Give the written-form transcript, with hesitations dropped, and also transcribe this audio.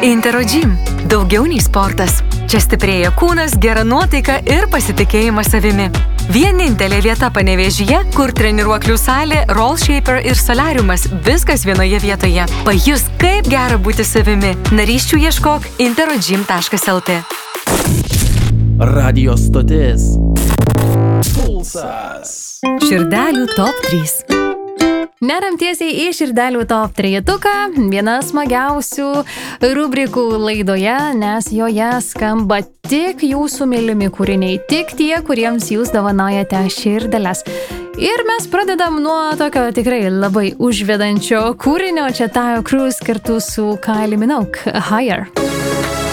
Interogym – daugiau nei sportas. Čia stiprėja kūnas, gera nuotaika ir pasitikėjimas savimi. Vienintelė vieta Panevėžyje, kur treniruoklių salė, roll shaper ir solariumas – viskas vienoje vietoje. Pajus, kaip gera būti savimi. Narysčių ieškok interogym.lt. Radio stotis Pulsas. Širdelių top 3. Neriam tiesiai į širdelių top 3-tuką, viena smagiausių rubrikų laidoje, nes joje skamba tik jūsų mylimi kūriniai, tik tie, kuriems jūs dovanojate širdeles. Ir mes pradedam nuo tokio tikrai labai užvedančio kūrinio, čia Taio Cruz kartu su Kylie Minogue, Higher.